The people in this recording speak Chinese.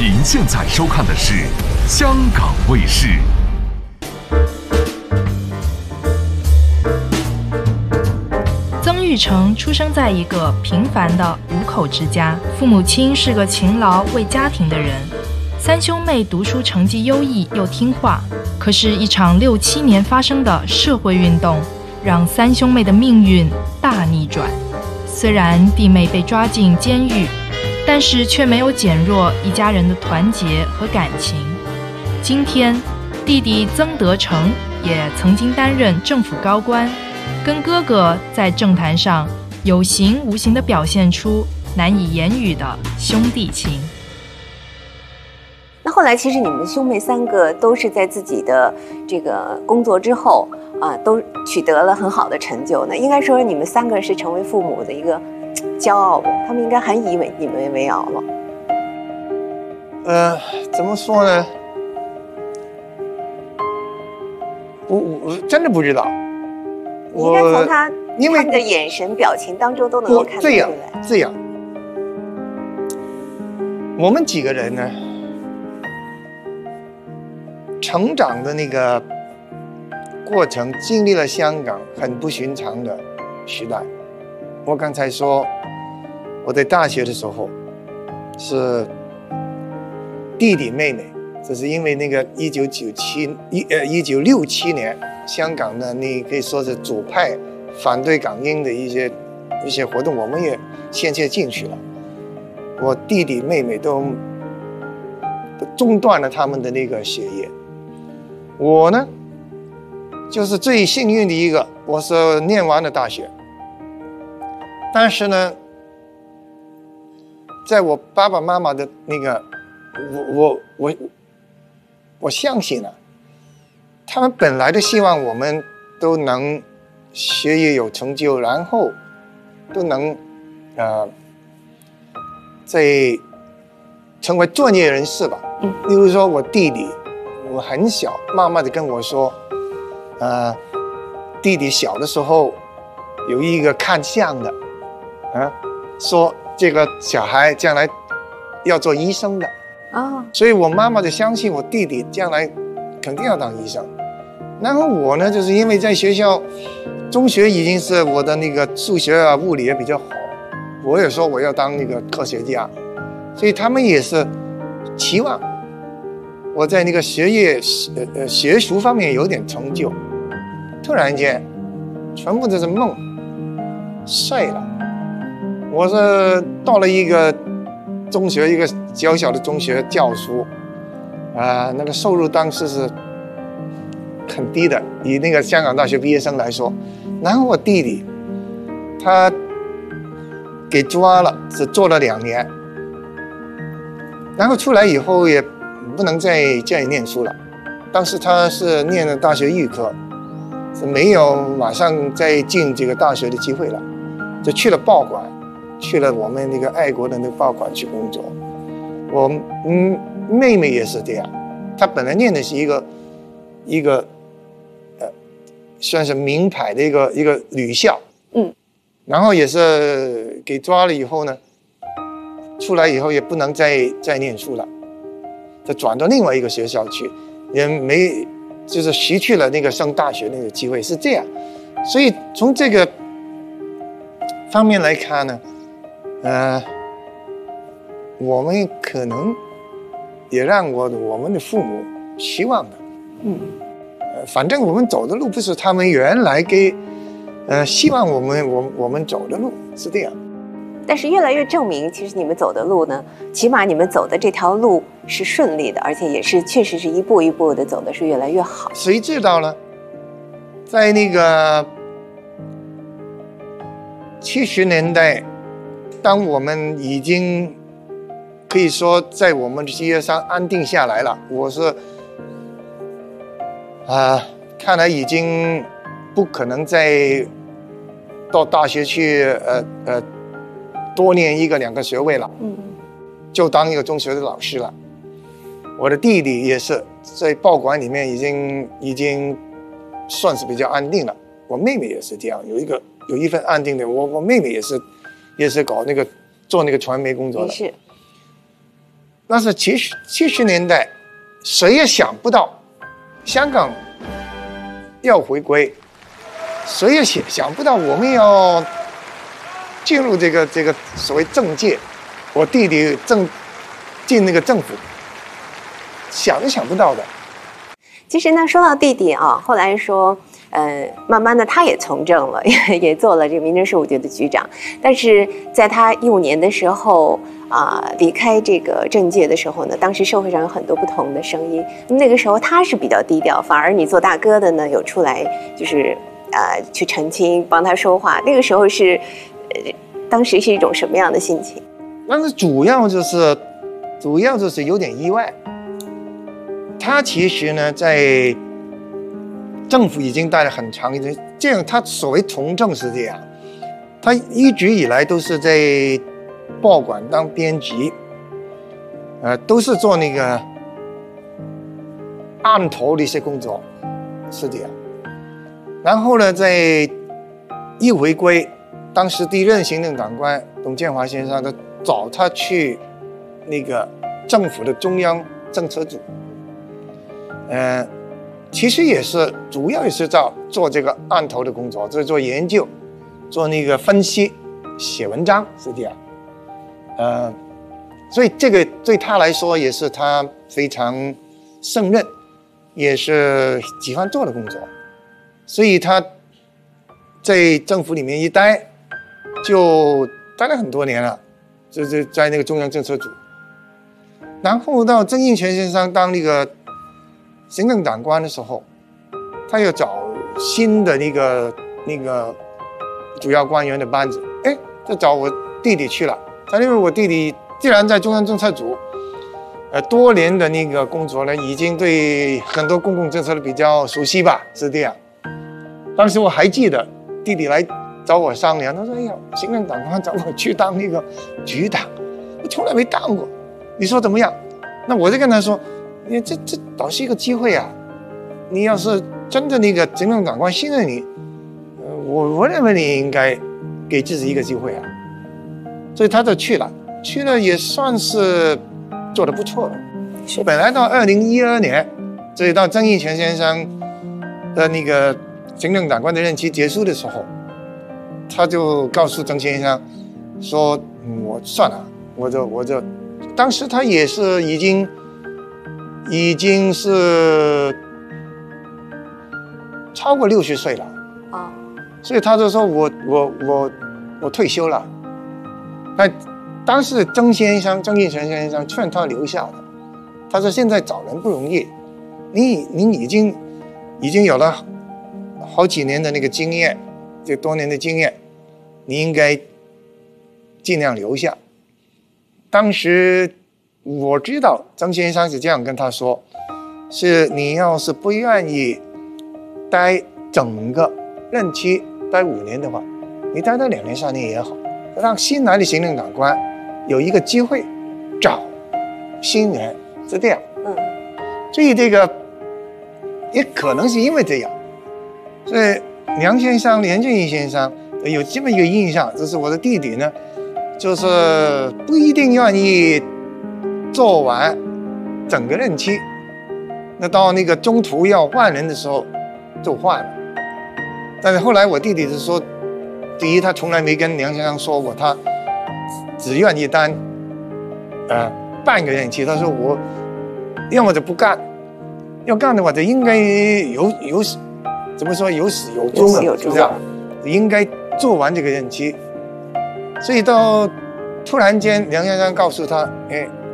您现在收看的是香港卫视。 曾钰成出生在一个平凡的5口之家，父母亲是个勤劳为家庭的人，三兄妹读书成绩优异又听话。可是，一场6、7年发生的社会运动，让三兄妹的命运大逆转。虽然弟妹被抓进监狱，但是却没有减弱一家人的团结和感情。今天，弟弟曾德成也曾经担任政府高官，跟哥哥在政坛上有形无形地表现出难以言语的兄弟情。 那后来，其实你们兄妹3个都是在自己的这个工作之后都取得了很好的成就。那应该说，你们3个是成为父母的一个骄傲的，他们应该很以你们为傲了。怎么说呢？我真的不知道。 你应该从他们的眼神、表情当中都能够看得出来。 这样，我们几个人呢，成长的那个过程，经历了香港很不寻常的时代。我刚才说，我在大学的时候是弟弟妹妹，这是因为那个1967年香港的你可以说是左派反对港英的一些活动，我们也先进去了。我弟弟妹妹都中断了他们的那个学业。我呢，就是最幸运的一个，我是念完了大学。但是呢，在我爸爸妈妈的那个，我相信啊，他们本来的希望我们都能学业有成就，然后都能在成为专业人士吧。例如说我弟弟，我很小，妈妈就跟我说，弟弟小的时候有一个看相的，说这个小孩将来要做医生的。所以我妈妈就相信我弟弟将来肯定要当医生。然后我呢，就是因为在学校中学已经是我的那个数学啊物理也比较好，我也说我要当那个科学家，所以他们也是期望我在那个学术方面有点成就。突然间全部都是梦碎了。我是到了一个中学，一个小小的中学教书，那个收入当时是很低的，以那个香港大学毕业生来说。然后我弟弟他给抓了，只做了2年，然后出来以后也不能再念书了。当时他是念了大学预科，是没有马上再进这个大学的机会了，就去了报馆，去了我们那个爱国的那个报馆去工作。我妹妹也是这样，她本来念的是一个算是名牌的一个女校，然后也是给抓了以后呢，出来以后也不能再念书了，就转到另外一个学校去，也没就是失去了那个上大学那个机会，是这样。所以从这个方面来看呢，我们可能也让我们的父母希望的，反正我们走的路不是他们原来希望我们走的路，是这样。 但是越来越证明，其实你们走的路呢，起码你们走的这条路是顺利的，而且也是确实是一步一步的走的是越来越好。 谁知道呢？在那个70年代，当我们已经可以说在我们的事业上安定下来了，我是看来已经不可能再到大学去多念1个2个学位了，就当一个中学的老师了。我的弟弟也是在报馆里面已经算是比较安定了。我妹妹也是这样，有一份安定的。我妹妹也是搞那个做那个传媒工作的。 是。 那是70年代，谁也想不到香港要回归，谁也想不到我们要进入这个所谓政界，我弟弟进那个政府，想都想不到的。 其实呢，说到弟弟啊，后来说，慢慢的他也从政了，也做了这个民政事务局的局长。但是在他15年的时候离开这个政界的时候呢，当时社会上有很多不同的声音。那个时候他是比较低调，反而你做大哥的呢，有出来就是去澄清，帮他说话。那个时候是，当时是一种什么样的心情？ 但是主要就是有点意外。他其实呢，在政府已经待了很长一段，这样他所谓从政是这样，他一直以来都是在报馆当编辑，都是做那个案头的一些工作，是这样。然后呢，在一回归，当时第一任行政长官董建华先生他找他去那个政府的中央政策组。其实也是主要也是做这个案头的工作，就是做研究，做那个分析，写文章是这样。所以这个对他来说也是他非常胜任，也是喜欢做的工作。所以他在政府里面一待，就待了很多年了，就是在那个中央政策组。然后到曾荫权先生当那个行政长官的时候，他又找新的那个主要官员的班子，就找我弟弟去了。他因为我弟弟既然在中央政策组，多年的那个工作呢，已经对很多公共政策比较熟悉吧，是这样。当时我还记得弟弟来找我商量，他说：“哎呀，行政长官找我去当那个局长，我从来没当过，你说怎么样？”那我就跟他说。这倒是一个机会啊！你要是真的那个行政长官信任你，我认为你应该给自己一个机会啊。所以他就去了也算是做得不错了。是本来到2012年，所以到曾荫权先生的那个行政长官的任期结束的时候，他就告诉曾先生说：“我算了，我就当时他也是已经是超过60岁了所以他就说我退休了。但当时曾荫权先生劝他留下的，他说现在找人不容易，你已经有了好几年的那个经验，这多年的经验，你应该尽量留下。当时我知道曾先生是这样跟他说，是你要是不愿意待整个任期待5年的话，你待到2年3年也好，让新来的行政长官有一个机会找新人，是这样。所以这个也可能是因为这样，所以梁振英先生有这么一个印象，就是我的弟弟呢，就是不一定愿意做完整个任期，那到那个中途要换人的时候就换了。但是后来我弟弟是说，第一他从来没跟梁先生说过他只愿意当半个任期，他说我要么就不干，要干的话就应该有怎么说有始有终的，就这样应该做完这个任期。所以到突然间梁先生告诉他，